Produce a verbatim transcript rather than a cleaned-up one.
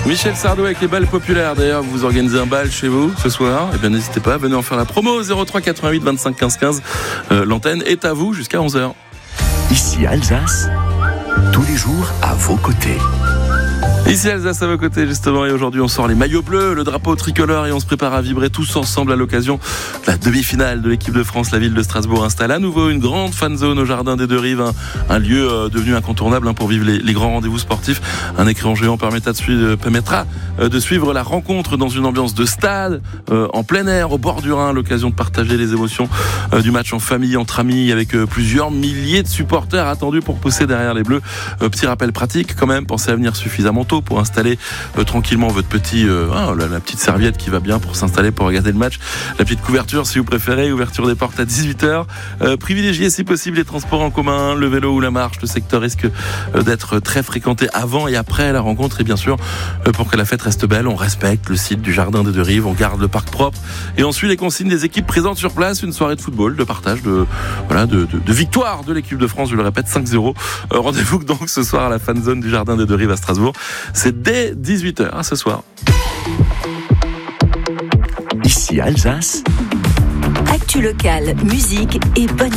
Michel Sardou avec les balles populaires. D'ailleurs, vous organisez un bal chez vous ce soir. Eh bien, n'hésitez pas, venez en faire la promo. zéro trois quatre-vingt-huit vingt-cinq quinze quinze. Euh, l'antenne est à vous jusqu'à onze heures. Ici Alsace, tous les jours à vos côtés. Ici Alsace à vos côtés justement, et aujourd'hui on sort les maillots bleus, le drapeau tricolore, et on se prépare à vibrer tous ensemble à l'occasion de la demi-finale de l'équipe de France. La ville de Strasbourg installe à nouveau une grande fan zone au jardin des Deux Rives, un, un lieu euh, devenu incontournable hein, pour vivre les, les grands rendez-vous sportifs. Un écran géant permettra de suivre, permettra euh, de suivre la rencontre dans une ambiance de stade, euh, en plein air, au bord du Rhin, l'occasion de partager les émotions euh, du match en famille, entre amis, avec euh, plusieurs milliers de supporters attendus pour pousser derrière les Bleus. Euh, petit rappel pratique quand même, pensez à venir suffisamment tôt pour installer euh, tranquillement votre petit euh, ah, la, la petite serviette qui va bien pour s'installer pour regarder le match, la petite couverture si vous préférez, ouverture des portes à dix-huit heures. Euh, privilégiez si possible les transports en commun, le vélo ou la marche. Le secteur risque euh, d'être très fréquenté avant et après la rencontre, et bien sûr euh, pour que la fête reste belle, on respecte le site du jardin des Deux Rives, on garde le parc propre et on suit les consignes des équipes présentes sur place. Une soirée de football, de partage, de voilà, de, de, de victoire de l'équipe de France, je le répète, cinq zéro. Euh, rendez-vous donc ce soir à la fan zone du jardin des Deux Rives à Strasbourg. C'est dès dix-huit heures, hein, ce soir. Ici Alsace. Actu locale, musique et bonne